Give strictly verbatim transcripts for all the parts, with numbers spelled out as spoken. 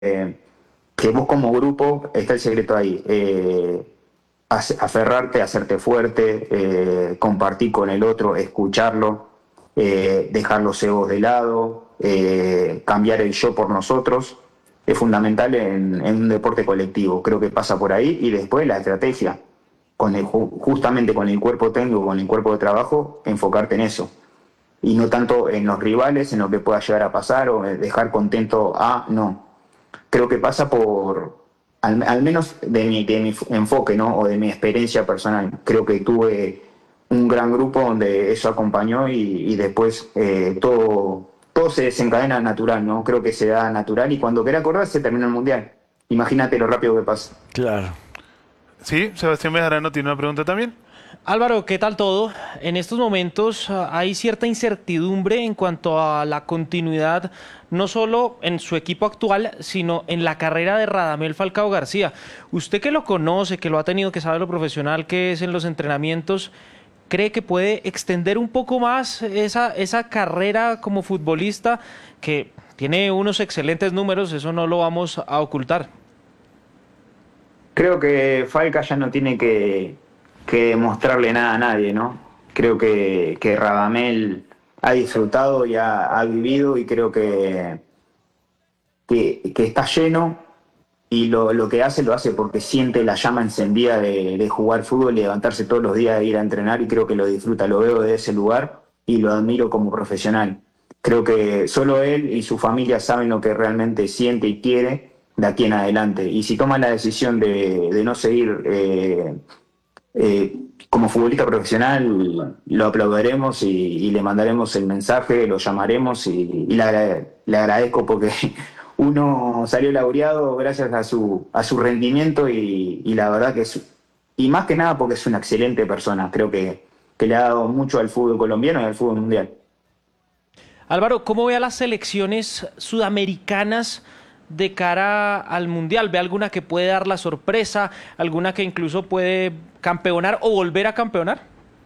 eh, que vos como grupo, está el secreto ahí, eh, aferrarte, hacerte fuerte, eh, compartir con el otro, escucharlo, eh, dejar los egos de lado, eh, cambiar el yo por nosotros, es fundamental en, en un deporte colectivo. Creo que pasa por ahí y después la estrategia, con el, justamente con el cuerpo técnico, con el cuerpo de trabajo, enfocarte en eso. Y no tanto en los rivales, en lo que pueda llegar a pasar o dejar contento a, no. Creo que pasa por, al, al menos de mi, de mi enfoque, ¿no? O de mi experiencia personal. Creo que tuve un gran grupo donde eso acompañó y, y después eh, todo, todo se desencadena natural, ¿no? Creo que se da natural y cuando querés acordar se termina el Mundial. Imagínate lo rápido que pasa. Claro. Sí, Sebastián Bejarano tiene una pregunta también. Álvaro, ¿qué tal todo? En estos momentos ah, hay cierta incertidumbre en cuanto a la continuidad, no solo en su equipo actual, sino en la carrera de Radamel Falcao García. Usted que lo conoce, que lo ha tenido, que sabe lo profesional que es en los entrenamientos, ¿cree que puede extender un poco más esa, esa carrera como futbolista que tiene unos excelentes números? Eso no lo vamos a ocultar. Creo que Falca ya no tiene que, que demostrarle nada a nadie, ¿no? Creo que, que Radamel ha disfrutado y ha, ha vivido y creo que, que, que está lleno y lo, lo que hace lo hace porque siente la llama encendida de, de jugar fútbol y levantarse todos los días e ir a entrenar y creo que lo disfruta, lo veo de ese lugar y lo admiro como profesional. Creo que solo él y su familia saben lo que realmente siente y quiere de aquí en adelante. Y si toma la decisión de, de no seguir eh, eh, como futbolista profesional, lo aplaudiremos y, y le mandaremos el mensaje, lo llamaremos y, y le, le agradezco porque uno salió laureado gracias a su, a su rendimiento y, y la verdad que es, y más que nada porque es una excelente persona. Creo que, que le ha dado mucho al fútbol colombiano y al fútbol mundial. Álvaro, ¿cómo ve a las selecciones sudamericanas de cara al Mundial? ¿Ve alguna que puede dar la sorpresa? ¿Alguna que incluso puede campeonar o volver a campeonar?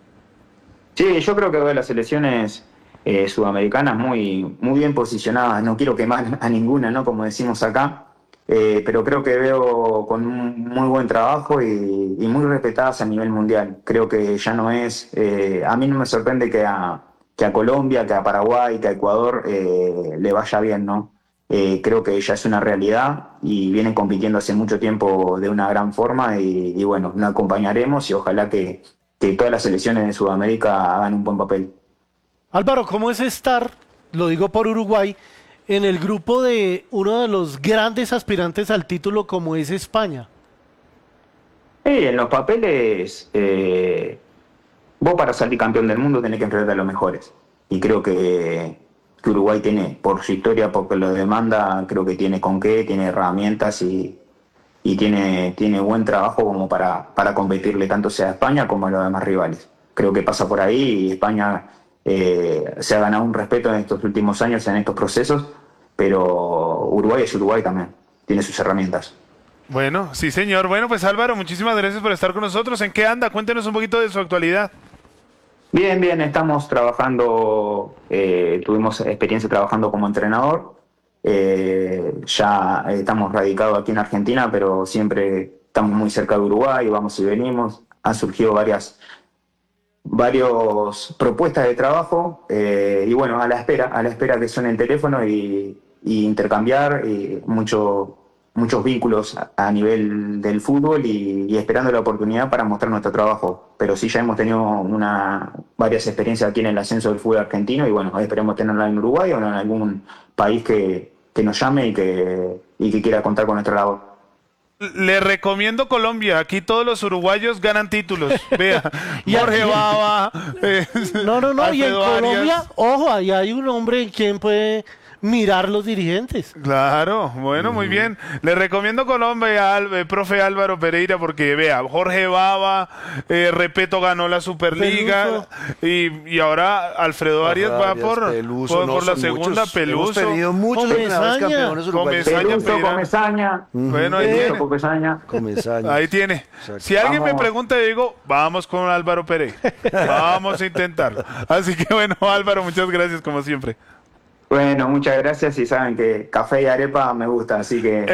Sí, yo creo que veo las selecciones eh, sudamericanas muy, muy bien posicionadas. No quiero quemar a ninguna, ¿no? Como decimos acá, eh, pero creo que veo con un muy buen trabajo y, y muy respetadas a nivel mundial. Creo que ya no es... Eh, a mí no me sorprende que a, que a Colombia, que a Paraguay, que a Ecuador eh, le vaya bien, ¿no? Eh, creo que ya es una realidad y vienen compitiendo hace mucho tiempo de una gran forma y, y bueno, nos acompañaremos y ojalá que, que todas las selecciones de Sudamérica hagan un buen papel. Álvaro, ¿cómo es estar, lo digo por Uruguay, en el grupo de uno de los grandes aspirantes al título como es España? Eh, en los papeles, eh, vos para salir campeón del mundo tenés que enfrentar a los mejores y creo que que Uruguay tiene, por su historia, porque lo demanda, creo que tiene con qué, tiene herramientas y, y tiene, tiene buen trabajo como para, para competirle tanto sea a España como a los demás rivales. Creo que pasa por ahí y España eh, se ha ganado un respeto en estos últimos años, en estos procesos, pero Uruguay es Uruguay también, tiene sus herramientas. Bueno, sí señor. Bueno, pues Álvaro, muchísimas gracias por estar con nosotros. ¿En qué anda? Cuéntenos un poquito de su actualidad. Bien, bien, estamos trabajando, eh, tuvimos experiencia trabajando como entrenador, eh, ya estamos radicados aquí en Argentina, pero siempre estamos muy cerca de Uruguay, vamos y venimos, han surgido varias, varias propuestas de trabajo eh, y bueno, a la espera, a la espera que suene el teléfono y, y intercambiar y mucho... muchos vínculos a nivel del fútbol y, y esperando la oportunidad para mostrar nuestro trabajo. Pero sí ya hemos tenido una, varias experiencias aquí en el ascenso del fútbol argentino y bueno, esperemos tenerla en Uruguay o en algún país que, que nos llame y que, y que quiera contar con nuestra labor. Le recomiendo Colombia. Aquí todos los uruguayos ganan títulos. Vea, Jorge aquí... Baba. Eh, no, no, no. Y en Colombia, Arias. Ojo, ahí hay un hombre en quien puede mirar los dirigentes. Claro, bueno, muy bien. Le recomiendo Colombia al eh, profe Álvaro Pereira porque vea, Jorge Baba, eh, Repeto ganó la Superliga y, y ahora Alfredo Arias va Arias, por, Peluso, por, no, por la son segunda, muchos. Peluso. Hemos tenido muchos entrenadores campeones uruguayos. Comesaña, Peluso, Pereira. Comesaña. Bueno, ahí tiene. Comesaña. Comesaña. Ahí tiene. Exacto. Si alguien Vamos. me pregunta, digo, vamos con Álvaro Pereira. Vamos a intentarlo. Así que bueno, Álvaro, muchas gracias como siempre. Bueno, muchas gracias y saben que café y arepa me gusta, así que